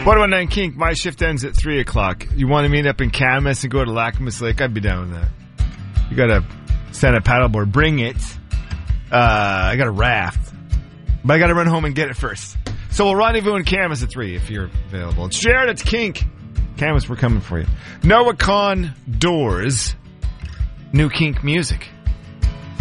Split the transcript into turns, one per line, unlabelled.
What about 9 Kink? My shift ends at 3 o'clock. You want to meet up in Camas and go to Lacamas Lake? I'd be down with that. You got to send a paddleboard. Bring it. I got a raft. But I got to run home and get it first. So we'll rendezvous in Camas at 3 if you're available. It's Jared, it's Kink. Camas, we're coming for you. Noah Kahn Doors. New Kink music.